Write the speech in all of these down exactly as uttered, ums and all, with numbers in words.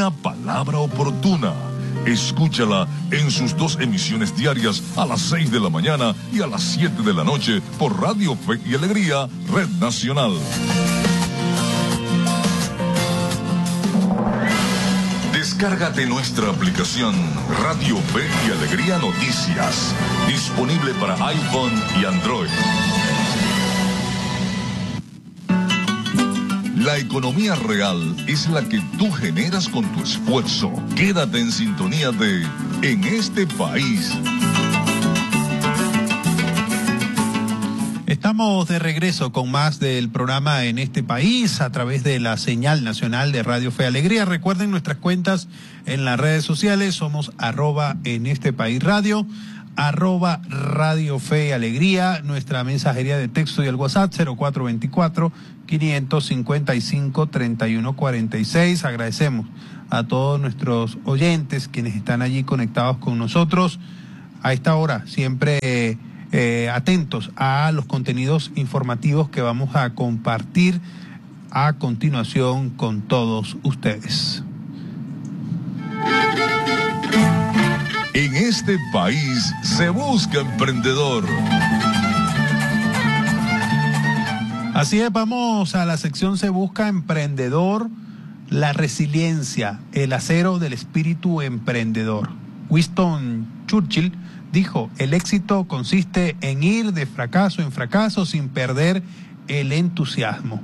La palabra oportuna. Escúchala en sus dos emisiones diarias a las seis de la mañana y a las siete de la noche por Radio Fe y Alegría, Red Nacional. Descárgate nuestra aplicación Radio Fe y Alegría Noticias, disponible para iPhone y Android. La economía real es la que tú generas con tu esfuerzo. Quédate en sintonía de En este país. Estamos de regreso con más del programa En este país a través de la señal nacional de Radio Fe y Alegría. Recuerden nuestras cuentas en las redes sociales. Somos arroba En este país radio, arroba Radio Fe y Alegría. Nuestra mensajería de texto y el WhatsApp cero cuatro veinticuatro, quinientos cincuenta y cinco, treinta y uno cuarenta y seis. Agradecemos a todos nuestros oyentes quienes están allí conectados con nosotros a esta hora, siempre eh, eh, atentos a los contenidos informativos que vamos a compartir a continuación con todos ustedes. En este país se busca emprendedor. Así es, vamos a la sección Se Busca Emprendedor, la resiliencia, el acero del espíritu emprendedor. Winston Churchill dijo, el éxito consiste en ir de fracaso en fracaso sin perder el entusiasmo.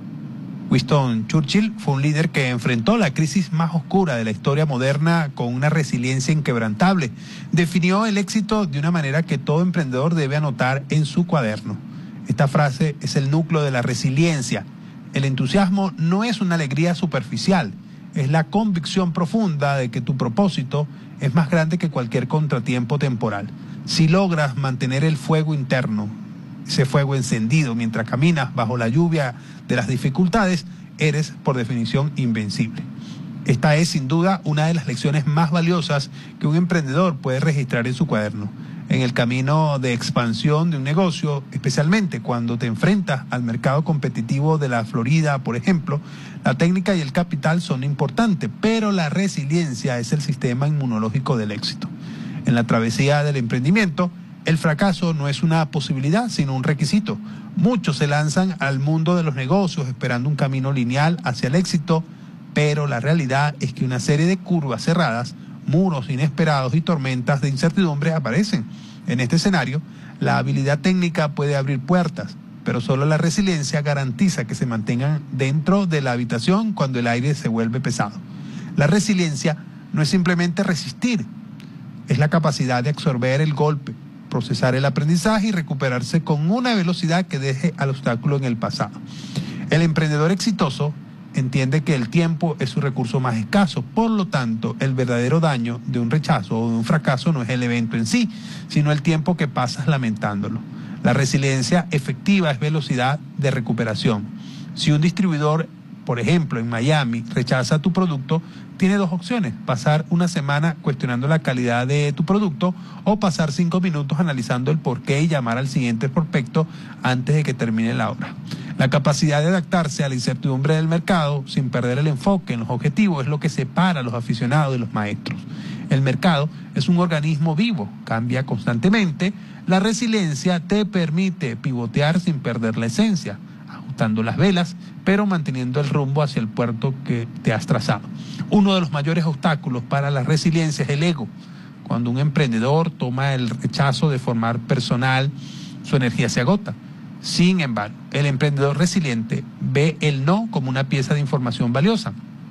Winston Churchill fue un líder que enfrentó la crisis más oscura de la historia moderna con una resiliencia inquebrantable. Definió el éxito de una manera que todo emprendedor debe anotar en su cuaderno. Esta frase es el núcleo de la resiliencia. El entusiasmo no es una alegría superficial, es la convicción profunda de que tu propósito es más grande que cualquier contratiempo temporal. Si logras mantener el fuego interno, ese fuego encendido mientras caminas bajo la lluvia de las dificultades, eres por definición invencible. Esta es sin duda una de las lecciones más valiosas que un emprendedor puede registrar en su cuaderno. En el camino de expansión de un negocio, especialmente cuando te enfrentas al mercado competitivo de la Florida, por ejemplo, la técnica y el capital son importantes, pero la resiliencia es el sistema inmunológico del éxito. En la travesía del emprendimiento, el fracaso no es una posibilidad, sino un requisito. Muchos se lanzan al mundo de los negocios esperando un camino lineal hacia el éxito, pero la realidad es que una serie de curvas cerradas, muros inesperados y tormentas de incertidumbre aparecen. En este escenario, la habilidad técnica puede abrir puertas, pero solo la resiliencia garantiza que se mantengan dentro de la habitación cuando el aire se vuelve pesado. La resiliencia no es simplemente resistir, es la capacidad de absorber el golpe, procesar el aprendizaje y recuperarse con una velocidad que deje al obstáculo en el pasado. El emprendedor exitoso entiende que el tiempo es su recurso más escaso, por lo tanto, el verdadero daño de un rechazo o de un fracaso no es el evento en sí, sino el tiempo que pasas lamentándolo. La resiliencia efectiva es velocidad de recuperación. Si un distribuidor, por ejemplo, en Miami, rechaza tu producto, tiene dos opciones: pasar una semana cuestionando la calidad de tu producto o pasar cinco minutos analizando el porqué y llamar al siguiente prospecto antes de que termine la obra. La capacidad de adaptarse a la incertidumbre del mercado sin perder el enfoque en los objetivos es lo que separa a los aficionados de los maestros. El mercado es un organismo vivo, cambia constantemente. La resiliencia te permite pivotear sin perder la esencia, ajustando las velas, pero manteniendo el rumbo hacia el puerto que te has trazado. Uno de los mayores obstáculos para la resiliencia es el ego. Cuando un emprendedor toma el rechazo de formar personal, su energía se agota. Sin embargo, el emprendedor resiliente ve el no como una pieza de información valiosa.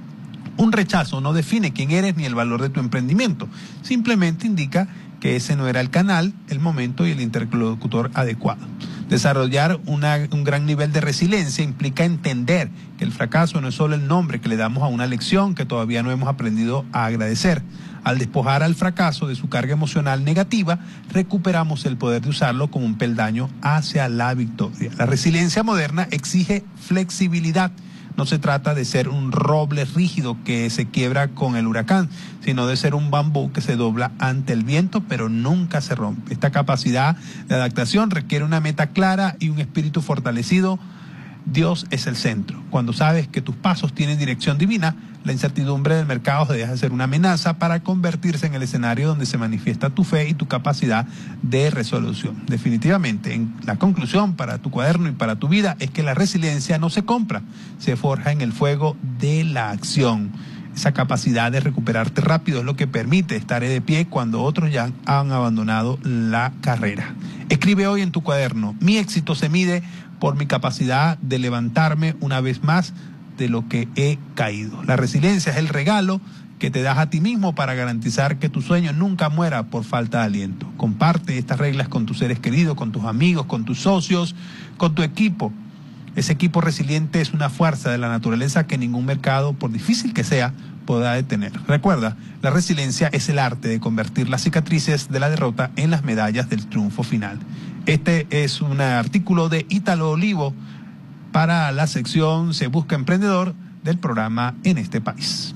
Un rechazo no define quién eres ni el valor de tu emprendimiento. Simplemente indica que ese no era el canal, el momento y el interlocutor adecuado. Desarrollar una, un gran nivel de resiliencia implica entender que el fracaso no es solo el nombre que le damos a una lección que todavía no hemos aprendido a agradecer. Al despojar al fracaso de su carga emocional negativa, recuperamos el poder de usarlo como un peldaño hacia la victoria. La resiliencia moderna exige flexibilidad. No se trata de ser un roble rígido que se quiebra con el huracán, sino de ser un bambú que se dobla ante el viento, pero nunca se rompe. Esta capacidad de adaptación requiere una meta clara y un espíritu fortalecido Dios es el centro. Cuando sabes que tus pasos tienen dirección divina, la incertidumbre del mercado deja de ser una amenaza para convertirse en el escenario donde se manifiesta tu fe y tu capacidad de resolución. Definitivamente, en la conclusión para tu cuaderno y para tu vida es que la resiliencia no se compra, se forja en el fuego de la acción. Esa capacidad de recuperarte rápido es lo que permite estar de pie cuando otros ya han abandonado la carrera. Escribe hoy en tu cuaderno: mi éxito se mide por mi capacidad de levantarme una vez más de lo que he caído. La resiliencia es el regalo que te das a ti mismo para garantizar que tu sueño nunca muera por falta de aliento. Comparte estas reglas con tus seres queridos, con tus amigos, con tus socios, con tu equipo. Ese equipo resiliente es una fuerza de la naturaleza que ningún mercado, por difícil que sea, podrá detener. Recuerda, la resiliencia es el arte de convertir las cicatrices de la derrota en las medallas del triunfo final. Este es un artículo de Ítalo Olivo para la sección Se Busca Emprendedor del programa En Este País.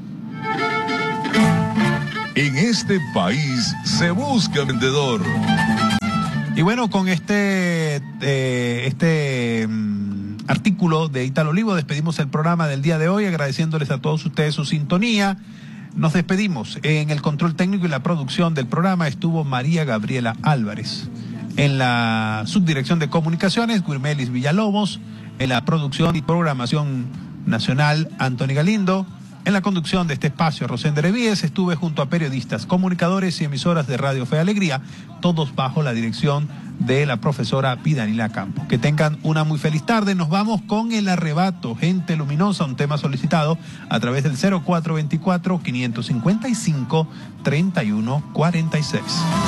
En este país se busca emprendedor. Y bueno, con este, eh, este um, artículo de Ítalo Olivo despedimos el programa del día de hoy, agradeciéndoles a todos ustedes su sintonía. Nos despedimos. En el control técnico y la producción del programa estuvo María Gabriela Álvarez. En la subdirección de comunicaciones, Guirmelis Villalobos. En la producción y programación nacional, Anthony Galindo. En la conducción de este espacio, Rosenda Revíes, estuve junto a periodistas, comunicadores y emisoras de Radio Fe y Alegría, todos bajo la dirección de la profesora Pidanila Campos. Que tengan una muy feliz tarde. Nos vamos con El Arrebato, Gente Luminosa, un tema solicitado a través del cero cuatro veinticuatro, quinientos cincuenta y cinco, treinta y uno cuarenta y seis.